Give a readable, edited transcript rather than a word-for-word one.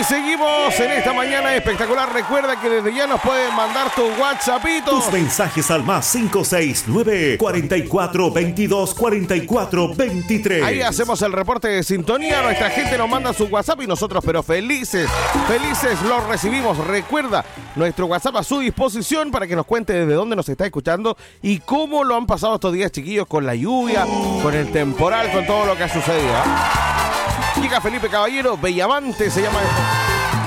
seguimos en esta mañana espectacular. Recuerda que desde ya nos pueden mandar tus WhatsAppitos. Tus mensajes al más 569 44 22 44 23. Ahí hacemos el reporte de sintonía. Nuestra gente nos manda su WhatsApp y nosotros, pero felices los recibimos. Recuerda, nuestro WhatsApp a su disposición para que nos cuente desde dónde nos está escuchando y cómo lo han pasado estos días, chiquillos, con la lluvia, con el temporal, con todo lo que ha sucedido. Llega Felipe Caballero, Bellamante se llama.